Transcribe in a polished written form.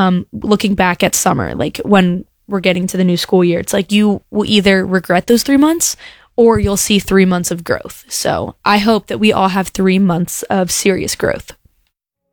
looking back at summer, like when we're getting to the new school year, it's like you will either regret those 3 months or you'll see 3 months of growth. So I hope that we all have 3 months of serious growth.